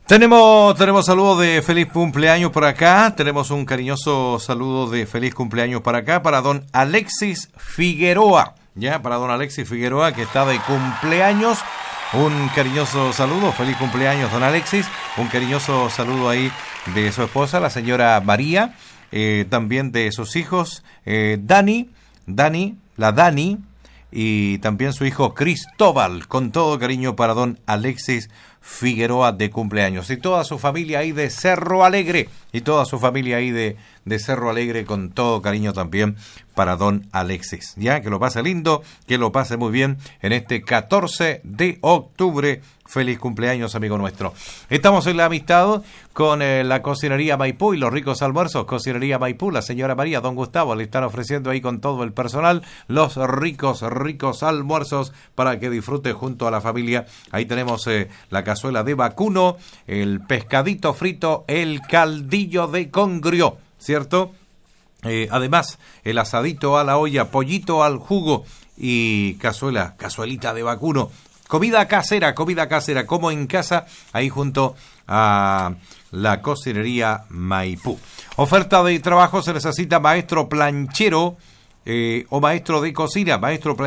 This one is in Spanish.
Tenemos saludos de feliz cumpleaños por acá. Tenemos un cariñoso saludo de feliz cumpleaños para acá, para don Alexis Figueroa. Ya, para don Alexis Figueroa, que está de cumpleaños. Un cariñoso saludo, feliz cumpleaños, don Alexis. Un cariñoso saludo ahí de su esposa, la señora María. También de sus hijos, Dani, y también su hijo Cristóbal, con todo cariño para don Alexis Figueroa de cumpleaños. Y toda su familia ahí de Cerro Alegre, de Cerro Alegre, con todo cariño también para don Alexis. Ya, que lo pase lindo, que lo pase muy bien en este 14 de octubre. Feliz cumpleaños, amigo nuestro. Estamos en la amistad con la Cocinería Maipú y los ricos almuerzos. Cocinería Maipú, la señora María, don Gustavo, le están ofreciendo ahí con todo el personal los ricos almuerzos para que disfrute junto a la familia. Ahí tenemos la cazuela de vacuno, el pescadito frito, el caldillo de congrio, ¿cierto? Además, el asadito a la olla, pollito al jugo y cazuelita de vacuno. Comida casera, como en casa, ahí junto a la Cocinería Maipú. Oferta de trabajo, se necesita maestro planchero o maestro de cocina. Maestro planchero